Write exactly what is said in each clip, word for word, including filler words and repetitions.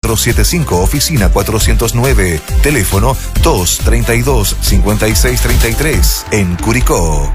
cuatro siete cinco, oficina cuatrocientos nueve, teléfono dos treinta y dos, cincuenta y seis treinta y tres, en Curicó.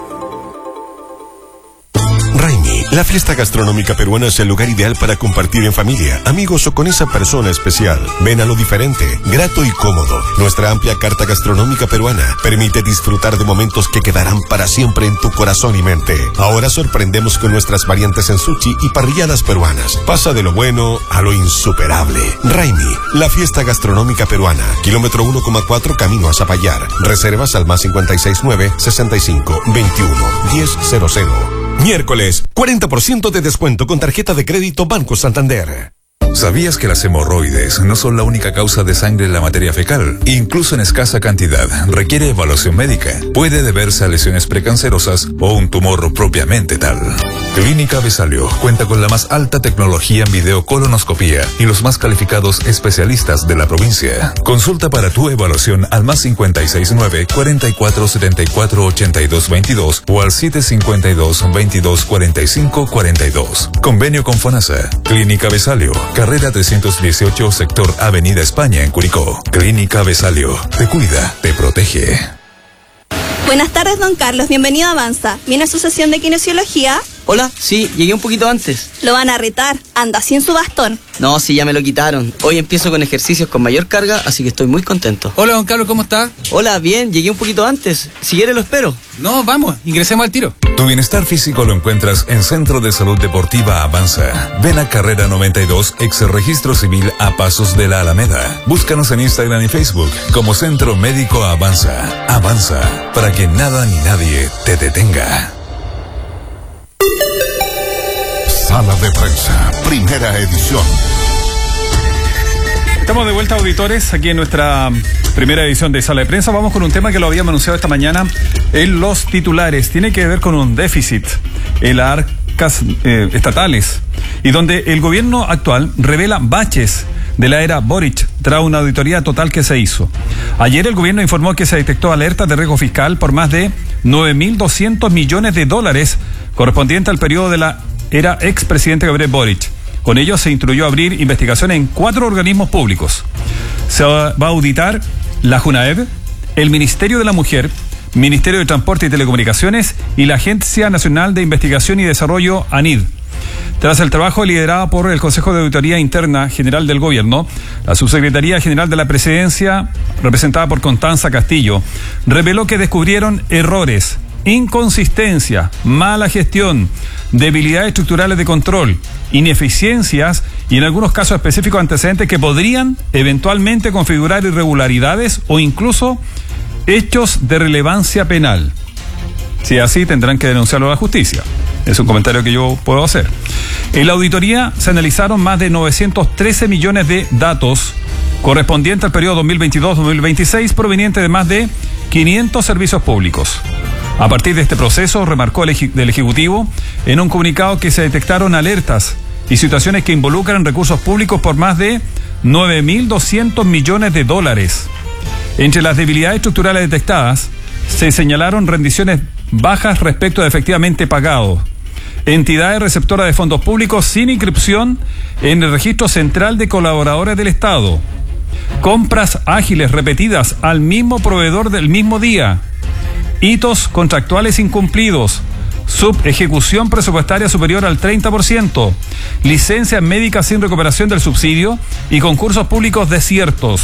Raimi, la fiesta gastronómica peruana es el lugar ideal para compartir en familia, amigos o con esa persona especial. Ven a lo diferente, grato y cómodo. Nuestra amplia carta gastronómica peruana permite disfrutar de momentos que quedarán para siempre en tu corazón y mente. Ahora sorprendemos con nuestras variantes en sushi y parrilladas peruanas. Pasa de lo bueno a lo insuperable. Raimi, la fiesta gastronómica peruana. Kilómetro uno coma cuatro, camino a Zapallar. Reservas al más cincuenta y seis nueve, sesenta y cinco, veintiuno, diez cero cero. Miércoles, cuarenta por ciento de descuento con tarjeta de crédito Banco Santander. ¿Sabías que las hemorroides no son la única causa de sangre en la materia fecal? Incluso en escasa cantidad, requiere evaluación médica. Puede deberse a lesiones precancerosas o un tumor propiamente tal. Clínica Besalio cuenta con la más alta tecnología en videocolonoscopía y los más calificados especialistas de la provincia. Consulta para tu evaluación al más cincuenta y seis nueve, cuarenta y cuatro setenta y cuatro ochenta y dos veintidós o al siete cincuenta y dos, veintidós cuarenta y cinco cuarenta y dos. Convenio con FONASA. Clínica Besalio, carrera trescientos dieciocho, sector Avenida España, en Curicó. Clínica Besalio. Te cuida, te protege. Buenas tardes, don Carlos. Bienvenido a Avanza. ¿Viene a su sesión de kinesiología? Hola, sí, llegué un poquito antes. Lo van a retar. Anda sin su bastón. No, sí, ya me lo quitaron. Hoy empiezo con ejercicios con mayor carga, así que estoy muy contento. Hola, don Carlos, ¿cómo está? Hola, bien, llegué un poquito antes. Si quiere lo espero. No, vamos, ingresemos al tiro. Tu bienestar físico lo encuentras en Centro de Salud Deportiva Avanza. Ven a Carrera noventa y dos, ex registro civil a pasos de la Alameda. Búscanos en Instagram y Facebook como Centro Médico Avanza. Avanza, para que nada ni nadie te detenga. Sala de prensa, primera edición. Estamos de vuelta, auditores, aquí en nuestra primera edición de Sala de Prensa. Vamos con un tema que lo habíamos anunciado esta mañana en los titulares. Tiene que ver con un déficit en las arcas eh, estatales y donde el gobierno actual revela baches de la era Boric tras una auditoría total que se hizo. Ayer el gobierno informó que se detectó alertas de riesgo fiscal por más de nueve mil doscientos millones de dólares correspondiente al periodo de la era expresidente Gabriel Boric. Con ello se instruyó abrir investigaciones en cuatro organismos públicos. Se va a auditar la JUNAEV, el Ministerio de la Mujer, Ministerio de Transporte y Telecomunicaciones y la Agencia Nacional de Investigación y Desarrollo, ANID. Tras el trabajo liderado por el Consejo de Auditoría Interna General del Gobierno, la Subsecretaría General de la Presidencia, representada por Constanza Castillo, reveló que descubrieron errores, inconsistencia, mala gestión, debilidades estructurales de control, ineficiencias y en algunos casos específicos antecedentes que podrían eventualmente configurar irregularidades o incluso hechos de relevancia penal. Si es así, tendrán que denunciarlo a la justicia. Es un comentario que yo puedo hacer. En la auditoría se analizaron más de novecientos trece millones de datos correspondientes al periodo dos mil veintidós a dos mil veintiséis provenientes de más de quinientos servicios públicos. A partir de este proceso, remarcó el ej- del Ejecutivo en un comunicado que se detectaron alertas y situaciones que involucran recursos públicos por más de nueve mil doscientos millones de dólares. Entre las debilidades estructurales detectadas, se señalaron rendiciones bajas respecto de efectivamente pagados, entidades receptoras de fondos públicos sin inscripción en el registro central de colaboradores del Estado, compras ágiles repetidas al mismo proveedor del mismo día, hitos contractuales incumplidos, subejecución presupuestaria superior al treinta por ciento, licencias médicas sin recuperación del subsidio y concursos públicos desiertos.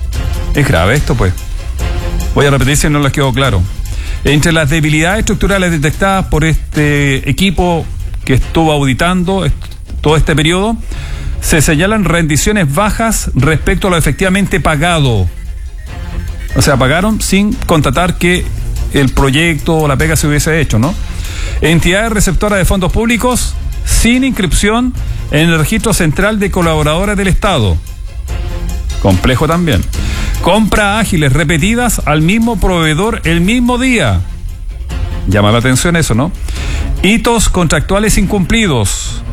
Es grave esto, pues. Voy a repetir si no les quedó claro. Entre las debilidades estructurales detectadas por este equipo que estuvo auditando todo este periodo, se señalan rendiciones bajas respecto a lo efectivamente pagado. O sea, pagaron sin contratar que el proyecto o la pega se hubiese hecho, ¿no? Entidades receptoras de fondos públicos sin inscripción en el registro central de colaboradores del Estado. Complejo también. Compras ágiles repetidas al mismo proveedor el mismo día. Llama la atención eso, ¿no? Hitos contractuales incumplidos.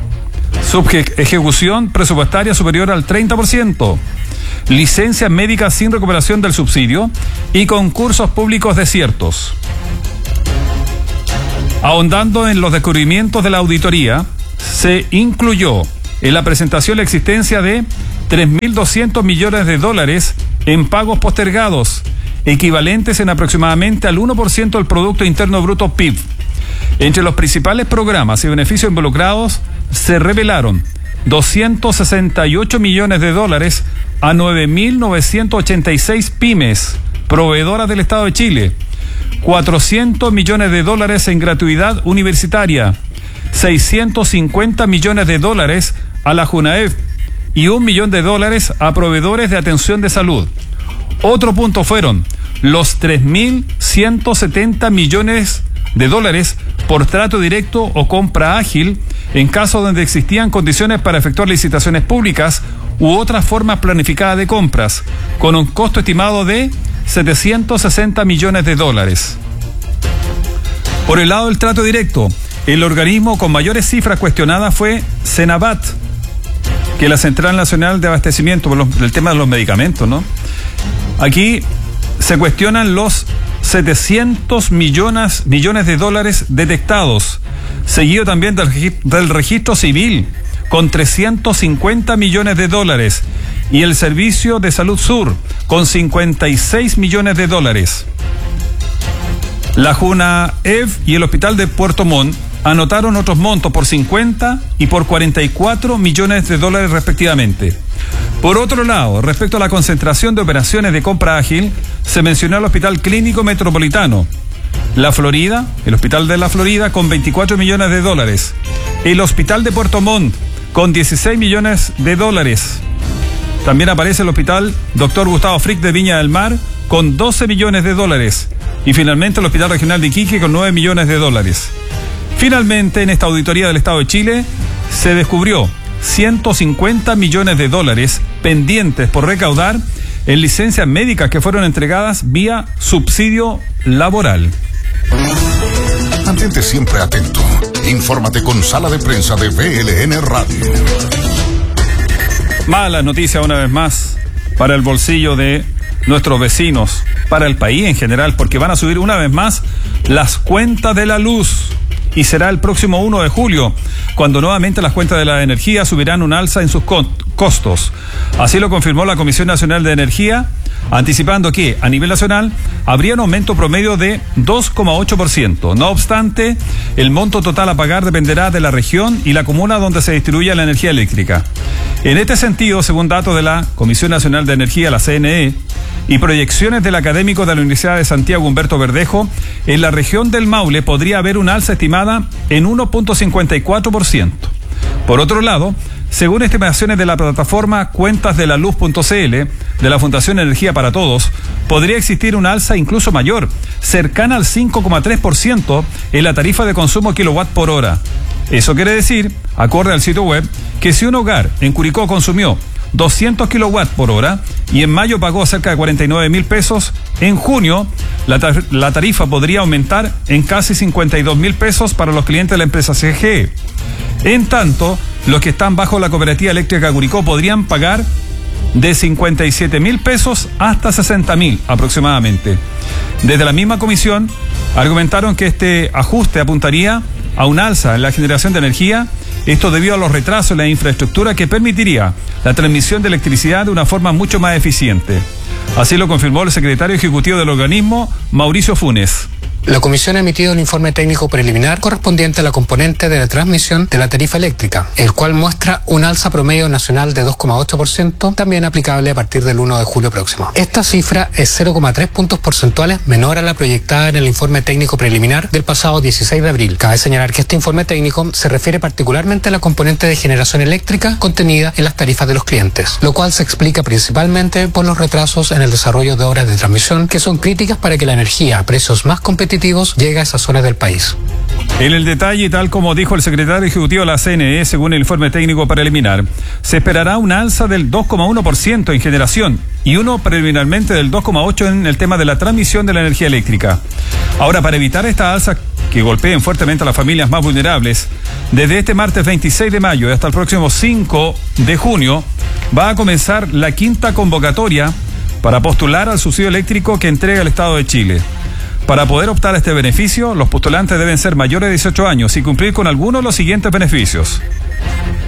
Subejecución presupuestaria superior al treinta por ciento. Licencias médicas sin recuperación del subsidio y concursos públicos desiertos. Ahondando en los descubrimientos de la auditoría, se incluyó en la presentación la existencia de tres mil doscientos millones de dólares en pagos postergados, equivalentes en aproximadamente al uno por ciento del Producto Interno Bruto P I B. Entre los principales programas y beneficios involucrados se revelaron doscientos sesenta y ocho millones de dólares a nueve mil novecientos ochenta y seis pymes, proveedoras del Estado de Chile, cuatrocientos millones de dólares en gratuidad universitaria, seiscientos cincuenta millones de dólares a la JUNAEV y un millón de dólares a proveedores de atención de salud. Otro punto fueron los tres mil ciento setenta millones de dólares por trato directo o compra ágil en caso donde existían condiciones para efectuar licitaciones públicas u otras formas planificadas de compras, con un costo estimado de setecientos sesenta millones de dólares. Por el lado del trato directo, el organismo con mayores cifras cuestionadas fue Senabat, que es la Central Nacional de Abastecimiento, por los, el tema de los medicamentos, ¿no? Aquí se cuestionan los setecientos millones, millones de dólares detectados, seguido también del, del registro civil, con trescientos cincuenta millones de dólares, y el Servicio de Salud Sur, con cincuenta y seis millones de dólares. La JUNAEV y el Hospital de Puerto Montt anotaron otros montos por cincuenta y por cuarenta y cuatro millones de dólares respectivamente. Por otro lado, respecto a la concentración de operaciones de compra ágil, se mencionó el Hospital Clínico Metropolitano, La Florida, el Hospital de La Florida, con veinticuatro millones de dólares, el Hospital de Puerto Montt, con dieciséis millones de dólares. También aparece el Hospital Doctor Gustavo Frick de Viña del Mar, con doce millones de dólares, y finalmente el Hospital Regional de Iquique, con nueve millones de dólares. Finalmente, en esta auditoría del Estado de Chile, se descubrió ciento cincuenta millones de dólares pendientes por recaudar en licencias médicas que fueron entregadas vía subsidio laboral. Mantente siempre atento. Infórmate con Sala de Prensa de V L N Radio. Mala noticia una vez más para el bolsillo de nuestros vecinos, para el país en general, porque van a subir una vez más las cuentas de la luz. Y será el próximo uno de julio, cuando nuevamente las cuentas de la energía subirán un alza en sus costos. Así lo confirmó la Comisión Nacional de Energía, anticipando que, a nivel nacional, habría un aumento promedio de dos coma ocho por ciento. No obstante, el monto total a pagar dependerá de la región y la comuna donde se distribuya la energía eléctrica. En este sentido, según datos de la Comisión Nacional de Energía, la C N E, y proyecciones del académico de la Universidad de Santiago, Humberto Verdejo, en la región del Maule podría haber una alza estimada en uno coma cincuenta y cuatro por ciento. Por otro lado, según estimaciones de la plataforma cuentas de la luz punto c l de la Fundación Energía para Todos, podría existir una alza incluso mayor, cercana al cinco coma tres por ciento en la tarifa de consumo kilowatt por hora. Eso quiere decir, acorde al sitio web, que si un hogar en Curicó consumió doscientos kilowatts por hora y en mayo pagó cerca de cuarenta y nueve mil pesos, en junio la, tar- la tarifa podría aumentar en casi cincuenta y dos mil pesos para los clientes de la empresa C G E. En tanto, los que están bajo la Cooperativa Eléctrica Curicó podrían pagar de cincuenta y siete mil pesos hasta sesenta mil aproximadamente. Desde la misma comisión argumentaron que este ajuste apuntaría a un alza en la generación de energía, esto debido a los retrasos en la infraestructura que permitiría la transmisión de electricidad de una forma mucho más eficiente. Así lo confirmó el secretario ejecutivo del organismo, Mauricio Funes. La Comisión ha emitido un informe técnico preliminar correspondiente a la componente de la transmisión de la tarifa eléctrica, el cual muestra un alza promedio nacional de dos coma ocho por ciento, también aplicable a partir del uno de julio próximo. Esta cifra es cero coma tres puntos porcentuales menor a la proyectada en el informe técnico preliminar del pasado dieciséis de abril. Cabe señalar que este informe técnico se refiere particularmente a la componente de generación eléctrica contenida en las tarifas de los clientes, lo cual se explica principalmente por los retrasos en el desarrollo de obras de transmisión que son críticas para que la energía a precios más competitivos llega a esas zonas del país. En el detalle, tal como dijo el secretario ejecutivo de la C N E, según el informe técnico preliminar, se esperará una alza del dos coma uno por ciento en generación y uno preliminarmente del dos coma ocho por ciento en el tema de la transmisión de la energía eléctrica. Ahora, para evitar esta alza que golpeen fuertemente a las familias más vulnerables, desde este martes veintiséis de mayo y hasta el próximo cinco de junio, va a comenzar la quinta convocatoria para postular al subsidio eléctrico que entrega el Estado de Chile. Para poder optar a este beneficio, los postulantes deben ser mayores de dieciocho años y cumplir con algunos de los siguientes beneficios.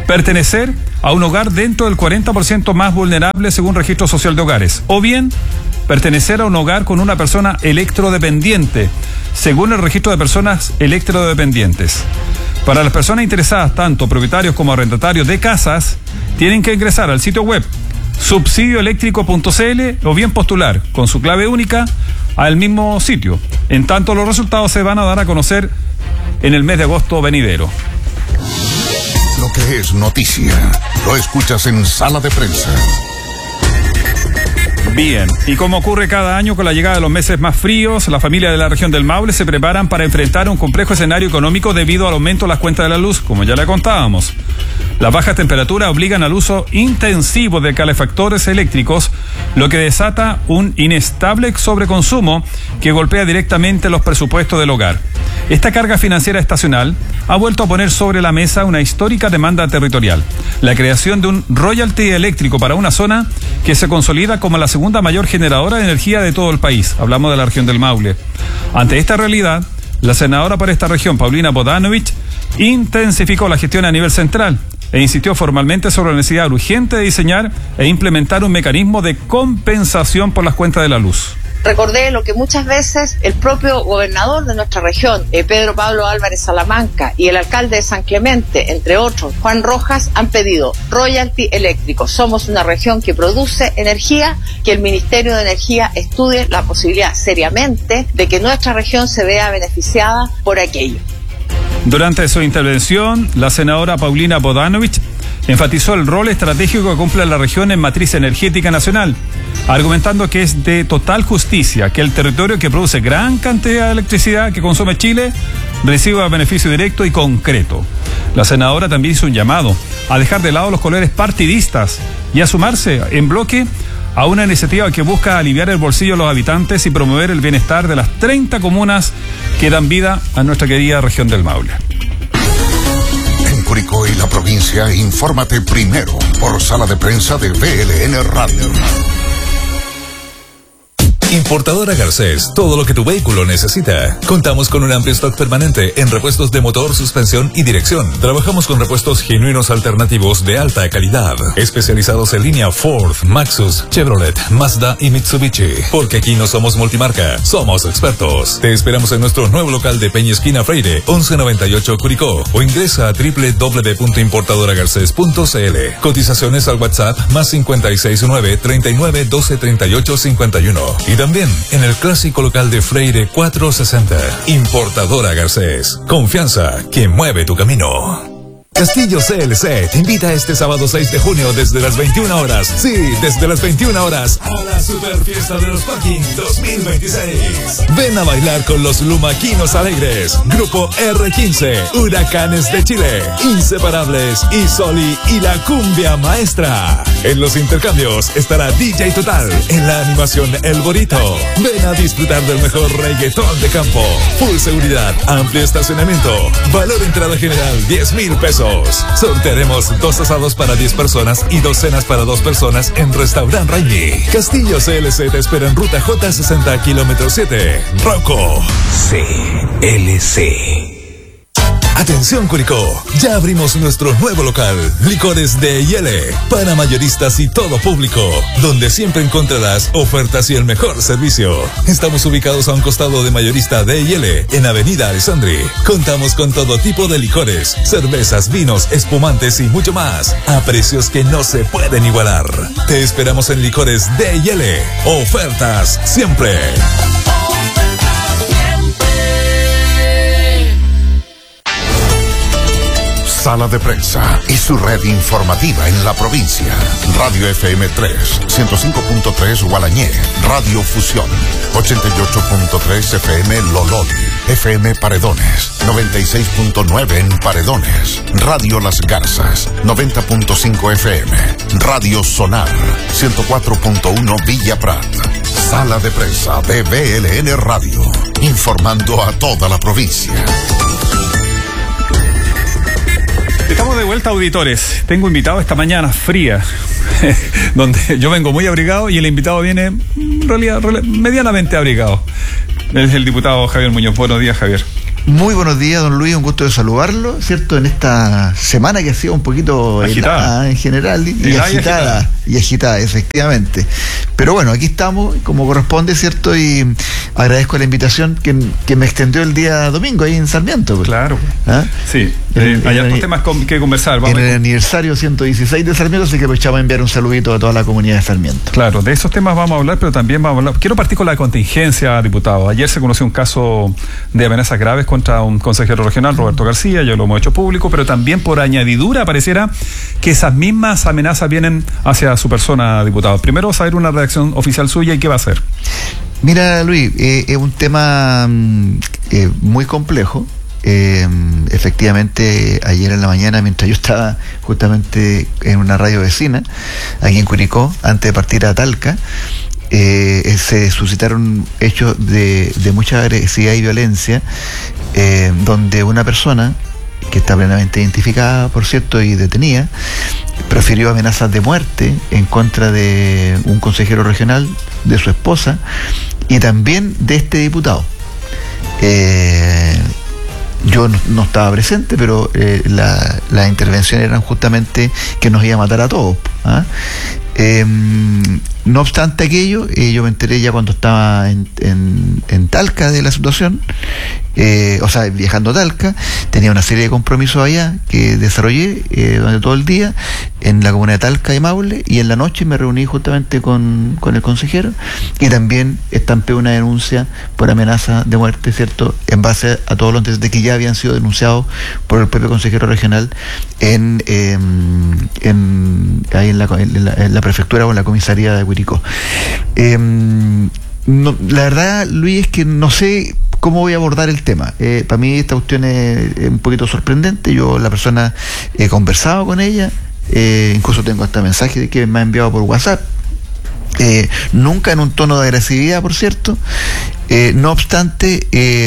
pertenecer a un hogar dentro del cuarenta por ciento más vulnerable según Registro Social de Hogares, o bien pertenecer a un hogar con una persona electrodependiente, según el Registro de Personas Electrodependientes. Para las personas interesadas, tanto propietarios como arrendatarios de casas, tienen que ingresar al sitio web subsidio eléctrico punto c l o bien postular con su clave única al mismo sitio. En tanto, los resultados se van a dar a conocer en el mes de agosto venidero. Lo que es noticia, lo escuchas en Sala de Prensa. Bien, y como ocurre cada año con la llegada de los meses más fríos, las familias de la región del Maule se preparan para enfrentar un complejo escenario económico debido al aumento de las cuentas de la luz, como ya le contábamos. Las bajas temperaturas obligan al uso intensivo de calefactores eléctricos, lo que desata un inestable sobreconsumo que golpea directamente los presupuestos del hogar. Esta carga financiera estacional ha vuelto a poner sobre la mesa una histórica demanda territorial: la creación de un royalty eléctrico para una zona que se consolida como la segunda mayor generadora de energía de todo el país. Hablamos de la región del Maule. Ante esta realidad, la senadora por esta región, Paulina Bodanovich, intensificó la gestión a nivel central e insistió formalmente sobre la necesidad urgente de diseñar e implementar un mecanismo de compensación por las cuentas de la luz. Recordé lo que muchas veces el propio gobernador de nuestra región, eh, Pedro Pablo Álvarez Salamanca, y el alcalde de San Clemente, entre otros, Juan Rojas, han pedido: royalty eléctrico. Somos una región que produce energía, que el Ministerio de Energía estudie la posibilidad seriamente de que nuestra región se vea beneficiada por aquello. Durante su intervención, la senadora Paulina Bodanovich enfatizó el rol estratégico que cumple la región en matriz energética nacional, argumentando que es de total justicia que el territorio que produce gran cantidad de electricidad que consume Chile reciba beneficio directo y concreto. La senadora también hizo un llamado a dejar de lado los colores partidistas y a sumarse en bloque a una iniciativa que busca aliviar el bolsillo de los habitantes y promover el bienestar de las treinta comunas que dan vida a nuestra querida región del Maule. En Curicó y la provincia, infórmate primero por Sala de Prensa de V L N Radio. Importadora Garcés, todo lo que tu vehículo necesita. Contamos con un amplio stock permanente en repuestos de motor, suspensión y dirección. Trabajamos con repuestos genuinos alternativos de alta calidad, especializados en línea Ford, Maxus, Chevrolet, Mazda y Mitsubishi. Porque aquí no somos multimarca, somos expertos. Te esperamos en nuestro nuevo local de Peña Esquina Freire, once noventa y ocho Curicó, o ingresa a doble u doble u doble u punto importadora garcés punto c l. Cotizaciones al WhatsApp más cincuenta y seis nueve, treinta y nueve, doce, treinta y ocho, cincuenta y uno. Y también en el clásico local de Freire cuatrocientos sesenta. Importadora Garcés. Confianza que mueve tu camino. Castillo C L C te invita este sábado seis de junio desde las veintiuna horas. Sí, desde las veintiuna horas a la super fiesta de los Parking dos mil veintiséis. Ven a bailar con los Lumaquinos Alegres, Grupo R quince, Huracanes de Chile, Inseparables y Soli y la Cumbia Maestra. En los intercambios estará D J Total, en la animación El Borito. Ven a disfrutar del mejor reggaetón de campo. Full seguridad, amplio estacionamiento, valor entrada general diez mil pesos. Sortearemos dos asados para diez personas y dos cenas para dos personas en Restaurant Raimi. Castillo C L C te espera en ruta J sesenta, kilómetro siete. Rocco. C L C. Atención Curicó, ya abrimos nuestro nuevo local, Licores de Yele, para mayoristas y todo público, donde siempre encontrarás ofertas y el mejor servicio. Estamos ubicados a un costado de Mayorista de Yele, en Avenida Alessandri. Contamos con todo tipo de licores, cervezas, vinos, espumantes y mucho más, a precios que no se pueden igualar. Te esperamos en Licores de Yele. Ofertas siempre. Sala de Prensa y su red informativa en la provincia. Radio F M tres, ciento cinco punto tres Gualañé, Radio Fusión, ochenta y ocho punto tres F M Lolol, F M Paredones, noventa y seis punto nueve en Paredones, Radio Las Garzas, noventa punto cinco F M, Radio Sonar, ciento cuatro punto uno Villa Prat. Sala de Prensa de V L N Radio, informando a toda la provincia. Estamos de vuelta, auditores. Tengo invitado esta mañana fría, donde yo vengo muy abrigado y el invitado viene en realidad medianamente abrigado. Es el diputado Javier Muñoz. Buenos días, Javier. Muy buenos días, don Luis, un gusto de saludarlo, ¿cierto? En esta semana que ha sido un poquito agitada en general y, y agitada, agitada, y agitada, efectivamente. Pero bueno, aquí estamos, como corresponde, ¿cierto? Y agradezco la invitación que, que me extendió el día domingo ahí en Sarmiento. Pues. Claro. ¿Ah? Sí, eh, hay otros temas con, que conversar. Vamos en el aniversario ciento dieciséis de Sarmiento, así que aprovechamos a enviar un saludito a toda la comunidad de Sarmiento. Claro, de esos temas vamos a hablar, pero también vamos a hablar. Quiero partir con la contingencia, diputado. Ayer se conoció un caso de amenazas graves contra un consejero regional, Roberto García, ya lo hemos hecho público, pero también por añadidura pareciera que esas mismas amenazas vienen hacia su persona, diputado. Primero, saber una reacción oficial suya y qué va a hacer. Mira, Luis, eh, es un tema eh, muy complejo. Eh, efectivamente, ayer en la mañana, mientras yo estaba justamente en una radio vecina, aquí en Curicó, antes de partir a Talca, Eh, se suscitaron hechos de, de mucha agresividad y violencia, eh, donde una persona que está plenamente identificada, por cierto, y detenida, profirió amenazas de muerte en contra de un consejero regional, de su esposa y también de este diputado. Eh, Yo no, no estaba presente, pero eh, la, las intervenciones eran justamente que nos iba a matar a todos. ¿Ah? Eh, no obstante aquello, eh, yo me enteré ya cuando estaba en, en, en Talca de la situación, eh, o sea, viajando a Talca, tenía una serie de compromisos allá que desarrollé eh, durante todo el día en la comuna de Talca y Maule, y en la noche me reuní justamente con, con el consejero y también estampé una denuncia por amenaza de muerte, ¿cierto?, en base a todos los antecedentes que ya habían sido denunciados por el propio consejero regional en, eh, en ahí en la, en la, en la prefectura o en la comisaría de Curicó. Eh, no, la verdad, Luis, es que no sé cómo voy a abordar el tema. Eh, para mí esta cuestión es, es un poquito sorprendente. Yo, la persona, he conversado con ella, eh, incluso tengo hasta mensaje que me ha enviado por WhatsApp. Eh, nunca en un tono de agresividad, por cierto. Eh, no obstante, eh,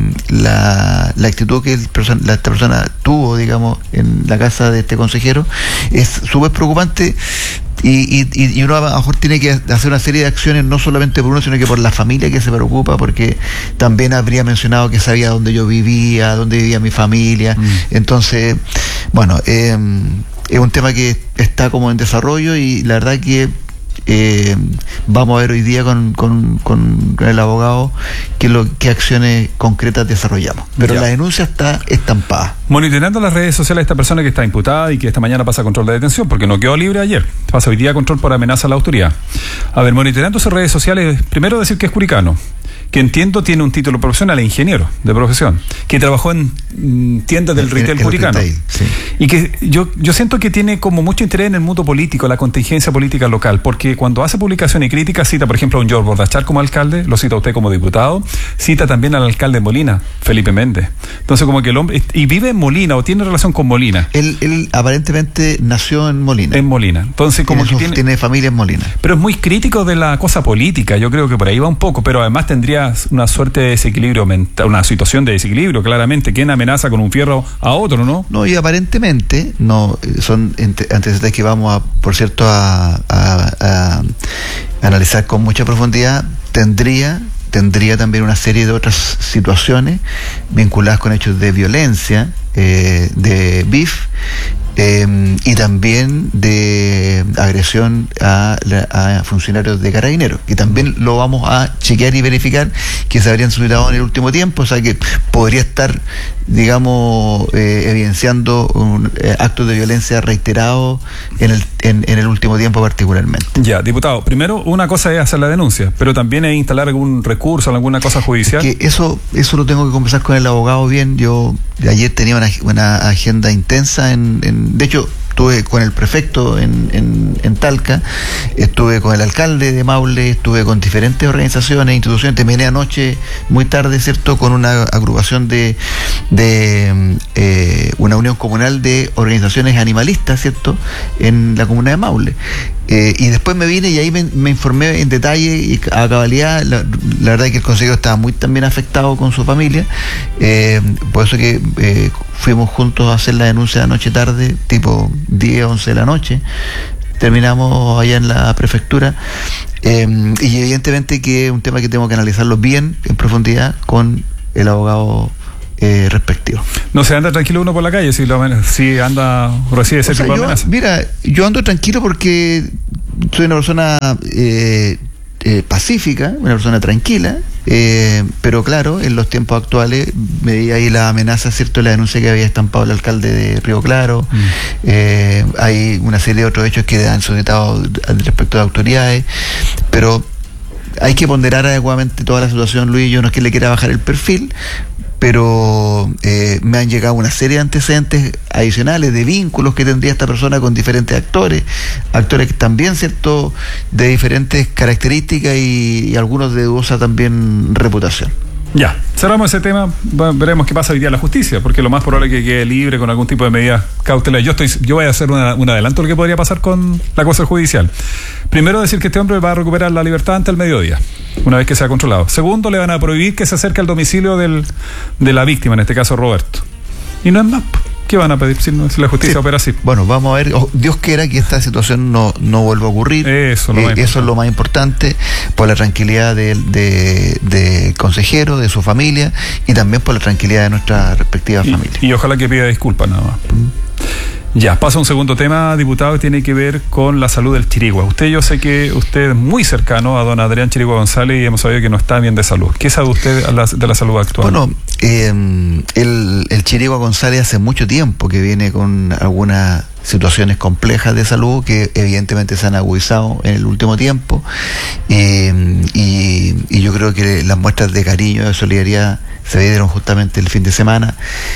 la, la actitud que el person- la, esta persona tuvo, digamos, en la casa de este consejero es súper preocupante. Y, y, y uno a lo mejor tiene que hacer una serie de acciones, no solamente por uno, sino que por la familia que se preocupa, porque también habría mencionado que sabía dónde yo vivía, dónde vivía mi familia. Mm. Entonces, bueno, eh, es un tema que está como en desarrollo y la verdad que Eh, vamos a ver hoy día con, con, con el abogado qué, lo, qué acciones concretas desarrollamos. Pero ya. La denuncia está estampada. Monitoreando las redes sociales de esta persona que está imputada y que esta mañana pasa a control de detención, porque no quedó libre ayer, pasa hoy día a control por amenaza a la autoridad. A ver, monitoreando sus redes sociales, primero decir que es curicano, que entiendo tiene un título profesional, ingeniero de profesión, que trabajó en mm, tiendas del retail el, el curicano, retail, sí. Y que yo, yo siento que tiene como mucho interés en el mundo político, la contingencia política local, porque cuando hace publicación y crítica cita, por ejemplo, a un George Bordachar como alcalde, lo cita usted como diputado, cita también al alcalde de Molina, Felipe Méndez. Entonces como que el hombre, y vive en Molina o tiene relación con Molina. Él, él aparentemente nació en Molina. En Molina. Entonces como tiene, que tiene, tiene familia en Molina. Pero es muy crítico de la cosa política, yo creo que por ahí va un poco, pero además tendría una suerte de desequilibrio mental, una situación de desequilibrio, claramente. ¿Quién amenaza con un fierro a otro, no? No, y aparentemente no son antecedentes que vamos a, por cierto, a, a, a, a analizar con mucha profundidad. Tendría tendría también una serie de otras situaciones vinculadas con hechos de violencia, eh, de B I F, eh, y también de agresión a, a funcionarios de Carabineros, que también lo vamos a chequear y verificar que se habrían suscitado en el último tiempo, o sea que podría estar, digamos, eh, evidenciando un, eh, actos de violencia reiterados en el, en, en el último tiempo particularmente. Ya, diputado, primero una cosa es hacer la denuncia, pero también es instalar algún recurso, alguna cosa judicial. Que eso, eso lo tengo que conversar con el abogado bien. Yo ayer tenía una, una agenda intensa en, en de hecho estuve con el prefecto en, en, en Talca, estuve con el alcalde de Maule, estuve con diferentes organizaciones, instituciones, terminé anoche muy tarde, ¿cierto?, con una agrupación de, de eh, una unión comunal de organizaciones animalistas, ¿cierto?, en la comuna de Maule. Eh, y después me vine y ahí me, me informé en detalle y a cabalidad. La, la verdad es que el consejero estaba muy también afectado con su familia, eh, por eso que eh, fuimos juntos a hacer la denuncia anoche tarde, tipo diez, once de la noche. Terminamos allá en la prefectura, eh, y evidentemente que es un tema que tengo que analizarlo bien en profundidad con el abogado eh, respectivos. No se anda tranquilo uno por la calle si, lo, si anda recibe ese o sea, tipo de yo, amenazas. Mira, yo ando tranquilo porque soy una persona eh, eh, pacífica, una persona tranquila, eh, pero claro, en los tiempos actuales veía ahí la amenaza, ¿cierto? La denuncia que había estampado el alcalde de Río Claro, mm. eh, hay una serie de otros hechos que han sujetado respecto de autoridades, pero hay que ponderar adecuadamente toda la situación, Luis. Yo no es que le quiera bajar el perfil, pero eh, me han llegado una serie de antecedentes adicionales de vínculos que tendría esta persona con diferentes actores, actores que también, cierto, de diferentes características y, y algunos de dudosa también reputación. Ya, cerramos ese tema, veremos qué pasa hoy día en la justicia, porque lo más probable es que quede libre con algún tipo de medida cautelar. Yo estoy, yo voy a hacer una, un adelanto de lo que podría pasar con la cosa judicial. Primero, decir que este hombre va a recuperar la libertad ante el mediodía, una vez que sea controlado. Segundo, le van a prohibir que se acerque al domicilio del, de la víctima, en este caso Roberto. Y no es más. ¿Qué van a pedir si, no, si la justicia sí. opera así? Bueno, vamos a ver, oh, Dios quiera que esta situación no, no vuelva a ocurrir. Eso, lo eh, eso es lo más importante, por la tranquilidad del de, de consejero, de su familia, y también por la tranquilidad de nuestra respectiva y, familia. Y ojalá que pida disculpas nada más. Mm. Ya, pasa un segundo tema, diputado, que tiene que ver con la salud del Chirigua. Usted, yo sé que usted es muy cercano a don Adrián Chirigua González y hemos sabido que no está bien de salud. ¿Qué sabe usted de la, de la salud actual? Bueno, eh, el, el Chirigua González hace mucho tiempo que viene con algunas situaciones complejas de salud que evidentemente se han agudizado en el último tiempo, eh, y, y yo creo que las muestras de cariño, de solidaridad se dieron justamente el fin de semana,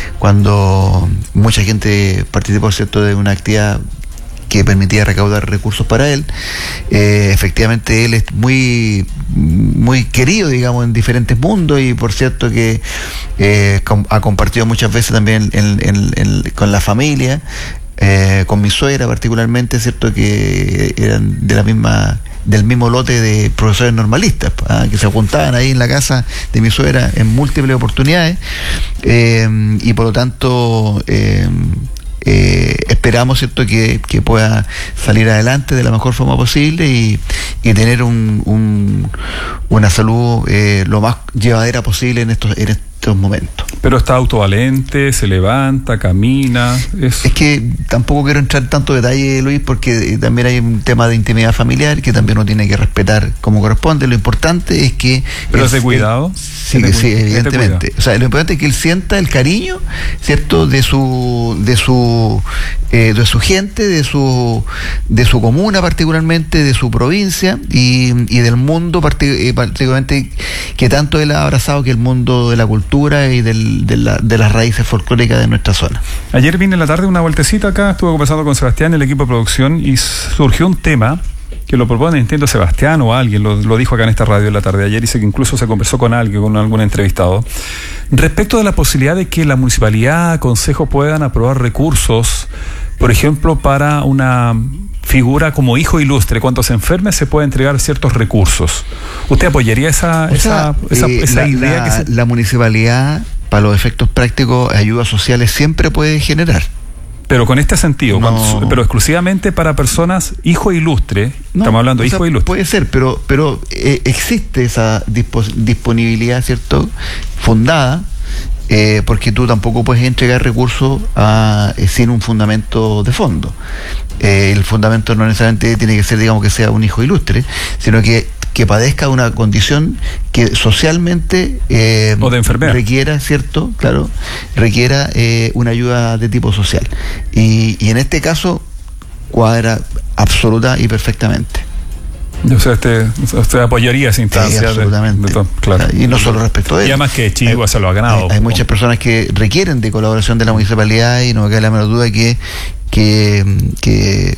cuando mucha gente participó, cierto, de una actividad que permitía recaudar recursos para él. Eh, efectivamente él es muy muy querido, digamos, en diferentes mundos, y por cierto que eh, com- ha compartido muchas veces también en, en, en, con la familia, eh, con mi suegra particularmente, cierto, que eran de la misma del mismo lote de profesores normalistas, ¿ah? que se juntaban ahí en la casa de mi suegra en múltiples oportunidades, eh, y por lo tanto eh, eh, esperamos, cierto, que, que pueda salir adelante de la mejor forma posible y, y tener un, un, una salud eh, lo más llevadera posible en estos, en estos momentos. Pero está autovalente, se levanta, camina. Es, es que tampoco quiero entrar en tanto detalle, Luis, porque también hay un tema de intimidad familiar que también uno tiene que respetar como corresponde. Lo importante es que... ¿Pero es de cuidado? Sí, que sí, evidentemente. O sea, lo importante es que él sienta el cariño, ¿cierto?, de su de su eh, de su gente, de su de su comuna particularmente, de su provincia y, y del mundo partic- particularmente que tanto él ha abrazado, que el mundo de la cultura y del, de, la, de las raíces folclóricas de nuestra zona. Ayer vine en la tarde una vueltecita acá, estuve conversando con Sebastián, el equipo de producción, y surgió un tema que lo propone, entiendo, Sebastián o alguien, lo, lo dijo acá en esta radio en la tarde de ayer, dice que incluso se conversó con alguien, con algún entrevistado, respecto de la posibilidad de que la municipalidad, consejo puedan aprobar recursos, por ejemplo, para una figura como hijo ilustre. Cuando se enferme se puede entregar ciertos recursos. ¿Usted apoyaría esa, o sea, esa, eh, esa la, idea? La, que se... la municipalidad, para los efectos prácticos, ayudas sociales siempre puede generar. Pero con este sentido, no. cuando, pero exclusivamente para personas hijo ilustre, no, estamos hablando de hijo sea, ilustre. Puede ser, pero pero eh, existe esa dispo- disponibilidad, ¿cierto?, fundada, eh, porque tú tampoco puedes entregar recursos a, eh, sin un fundamento de fondo. Eh, el fundamento no necesariamente tiene que ser, digamos, que sea un hijo ilustre, sino que que padezca una condición que socialmente eh, o de enfermedad requiera, cierto, claro, requiera eh, una ayuda de tipo social. Y, y en este caso cuadra absoluta y perfectamente. O sea, usted, usted apoyaría esa instancia. Sí, absolutamente. De, de todo, claro. Y no solo respecto de él. Y además que Chirigua se lo ha ganado. Hay, hay muchas personas que requieren de colaboración de la municipalidad y no me cabe la menor duda que que, que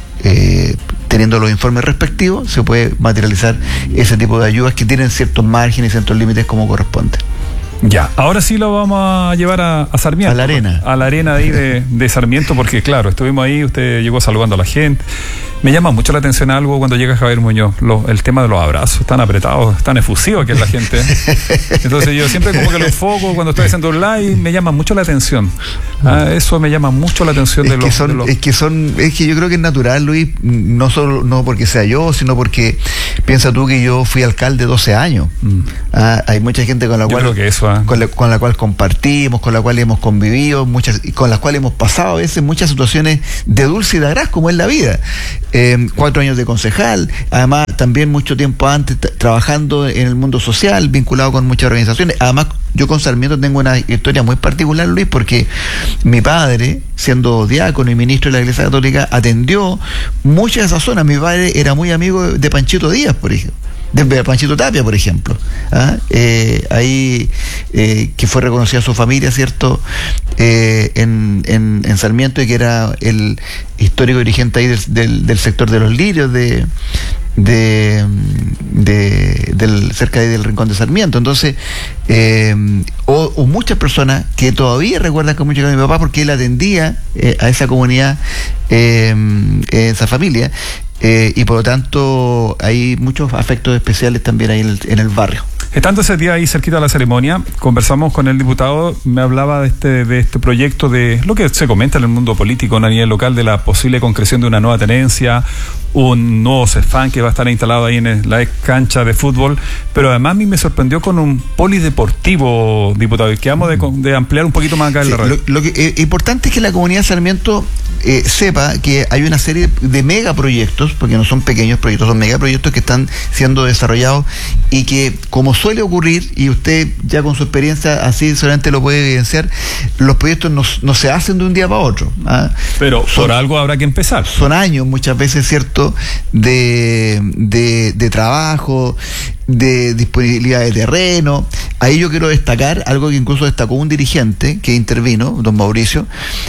eh, teniendo los informes respectivos se puede materializar ese tipo de ayudas que tienen ciertos márgenes y ciertos límites como corresponde. Ya, ahora sí lo vamos a llevar a, a Sarmiento. A la arena. A la arena de ahí de, de Sarmiento, porque claro, estuvimos ahí, usted llegó saludando a la gente. Me llama mucho la atención algo cuando llega Javier Muñoz, lo, el tema de los abrazos, tan apretados, tan efusivos que es la gente. Entonces yo siempre como que lo enfoco cuando estoy haciendo un live, me llama mucho la atención. Ah, eso me llama mucho la atención es de, que los, son, de los... Es que son, es que yo creo que es natural, Luis, no solo no porque sea yo, sino porque piensa tú que yo fui alcalde doce años. Mm. Ah, hay mucha gente con la yo cual creo que eso, ah. con, la, con la cual compartimos, con la cual hemos convivido, muchas, con las cuales hemos pasado a veces muchas situaciones de dulce y de agraz, como es la vida. Eh, cuatro años de concejal, además también mucho tiempo antes t- trabajando en el mundo social, vinculado con muchas organizaciones. Además, yo con Sarmiento tengo una historia muy particular, Luis, porque mi padre, siendo diácono y ministro de la Iglesia Católica, atendió muchas de esas zonas. Mi padre era muy amigo de Panchito Díaz, por ejemplo. De Panchito Tapia, por ejemplo, ¿ah? eh, ahí eh, que fue reconocida su familia, ¿cierto? Eh, en, en, en Sarmiento, y que era el histórico dirigente ahí del, del, del sector de los lirios de de, de del cerca de del Rincón de Sarmiento. Entonces eh, o, o muchas personas que todavía recuerdan con mucho cariño a mi papá, porque él atendía eh, a esa comunidad, eh, esa familia. Eh, y por lo tanto hay muchos afectos especiales también ahí en el, en el barrio. Estando ese día ahí cerquita de la ceremonia, conversamos con el diputado, me hablaba de este, de este proyecto, de lo que se comenta en el mundo político a nivel local, de la posible concreción de una nueva tenencia, un nuevo CEFAM que va a estar instalado ahí en la ex cancha de fútbol, pero además a mí me sorprendió con un polideportivo, diputado, y quedamos de, de ampliar un poquito más acá en sí, la radio. Lo, lo que eh, importante es que la comunidad de Sarmiento eh, sepa que hay una serie de megaproyectos, porque no son pequeños proyectos, son megaproyectos que están siendo desarrollados y que, como suele ocurrir, y usted ya con su experiencia así solamente lo puede evidenciar, los proyectos no, no se hacen de un día para otro. ¿ah? Pero son, por algo habrá que empezar. Son años muchas veces, ¿cierto?, de, de, de trabajo, de disponibilidad de terreno. Ahí yo quiero destacar algo que incluso destacó un dirigente que intervino, don Mauricio.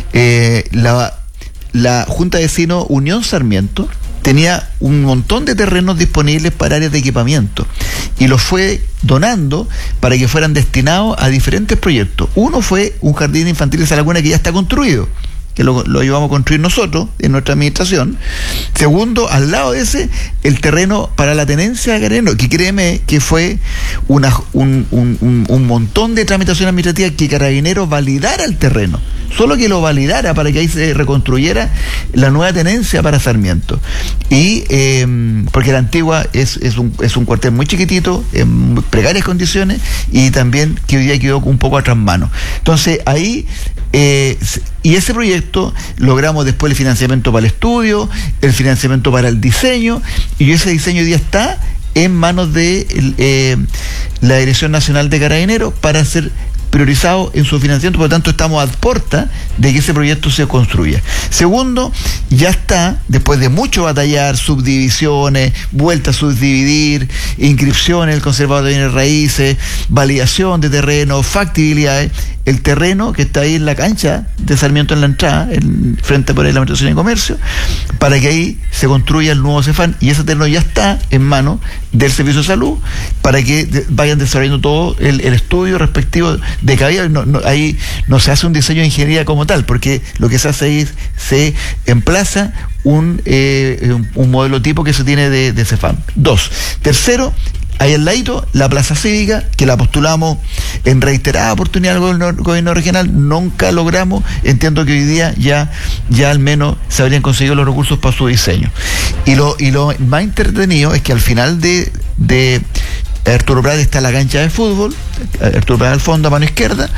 eh, la, la Junta de Vecinos Unión Sarmiento tenía un montón de terrenos disponibles para áreas de equipamiento y los fue donando para que fueran destinados a diferentes proyectos. Uno fue un jardín infantil de Salaguna que ya está construido, que lo, lo íbamos a construir nosotros en nuestra administración. Segundo, al lado de ese, el terreno para la tenencia de Carabineros, que créeme que fue una, un, un, un, un montón de tramitación administrativa, que Carabineros validara el terreno, solo que lo validara para que ahí se reconstruyera la nueva tenencia para Sarmiento. Y eh, porque la antigua es, es, un, es un cuartel muy chiquitito, en precarias condiciones, y también que hoy día quedó un poco atrás mano. Entonces ahí eh, y ese proyecto logramos después el financiamiento para el estudio, el financiamiento para el diseño, y ese diseño hoy día está en manos de eh, la Dirección Nacional de Carabineros para ser priorizado en su financiamiento. Por lo tanto, estamos a puerta de que ese proyecto se construya. Segundo, ya está, después de mucho batallar, subdivisiones, vuelta a subdividir, inscripciones, el conservador de bienes raíces, validación de terreno, factibilidades, el terreno que está ahí en la cancha de Sarmiento, en la entrada, en, frente por ahí la Administración de Comercio, para que ahí se construya el nuevo CEFAM, y ese terreno ya está en manos del Servicio de Salud para que de, vayan desarrollando todo el, el estudio respectivo de cada día. No, no, ahí no se hace un diseño de ingeniería como tal, porque lo que se hace ahí es se emplaza un, eh, un, un modelo tipo que se tiene de, de CEFAM. Dos. Tercero, ahí al ladito, la plaza cívica, que la postulamos en reiterada oportunidad al gobierno, gobierno regional, nunca logramos. Entiendo que hoy día ya, ya al menos se habrían conseguido los recursos para su diseño. Y lo, y lo más entretenido es que al final de, de Arturo Prat está la cancha de fútbol, Arturo Prat al fondo, a mano izquierda,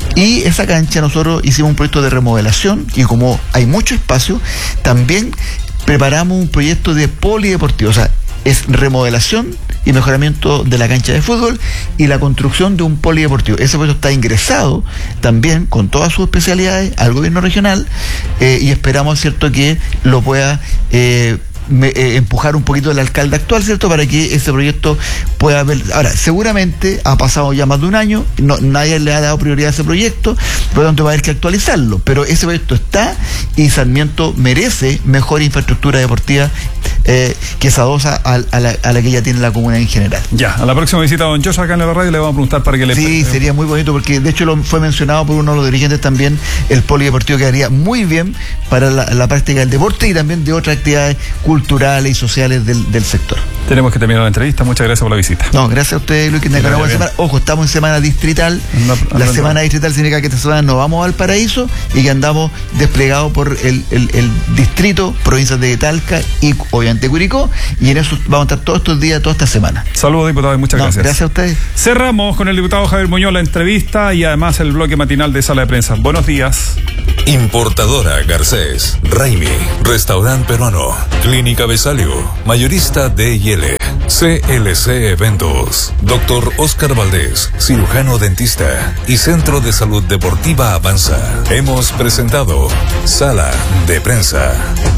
y esa cancha nosotros hicimos un proyecto de remodelación, y como hay mucho espacio, también preparamos un proyecto de polideportivo, o sea, es remodelación y mejoramiento de la cancha de fútbol y la construcción de un polideportivo. Ese proyecto está ingresado también con todas sus especialidades al gobierno regional, eh, y esperamos, cierto, que lo pueda eh, Me, eh, empujar un poquito el alcalde actual, ¿cierto?, para que ese proyecto pueda haber. Ahora, seguramente ha pasado ya más de un año, no, nadie le ha dado prioridad a ese proyecto, por lo tanto va a haber que actualizarlo, pero ese proyecto está, y Sarmiento merece mejor infraestructura deportiva eh, que se adosa a, a, la, a la que ya tiene la comuna en general. Ya, a la próxima visita a don Joshua acá en la radio le vamos a preguntar para que le... Sí, sería muy bonito, porque de hecho lo fue mencionado por uno de los dirigentes también, el polideportivo quedaría muy bien para la, la práctica del deporte y también de otras actividades culturales culturales y sociales del, del sector. Tenemos que terminar la entrevista. Muchas gracias por la visita. No, gracias a ustedes, Luis, que tengan una buena semana. Ojo, estamos en semana distrital. Anda, anda, la anda. semana distrital significa que esta semana nos vamos al Paraíso y que andamos desplegados por el, el, el distrito, provincias de Talca y obviamente Curicó. Y en eso vamos a estar todos estos días, toda esta semana. Saludos, diputado, y muchas no, gracias. Gracias a ustedes. Cerramos con el diputado Javier Muñoz la entrevista y además el bloque matinal de Sala de Prensa. Buenos días. Importadora Garcés, Raimi, Restaurante Peruano, Clínica Besalio, Mayorista D y L, C L C Eventos, Doctor Oscar Valdés, cirujano dentista y Centro de Salud Deportiva Avanza. Hemos presentado Sala de Prensa.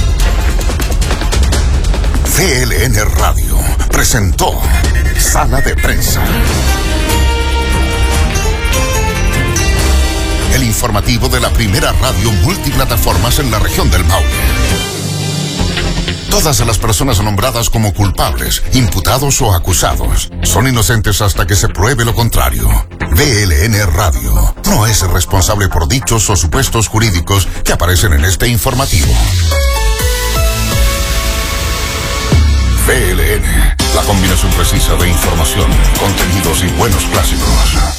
C L N Radio presentó Sala de Prensa. El informativo de la primera radio multiplataformas en la región del Maule. Todas las personas nombradas como culpables, imputados o acusados son inocentes hasta que se pruebe lo contrario. V L N Radio no es responsable por dichos o supuestos jurídicos que aparecen en este informativo. V L N, la combinación precisa de información, contenidos y buenos clásicos.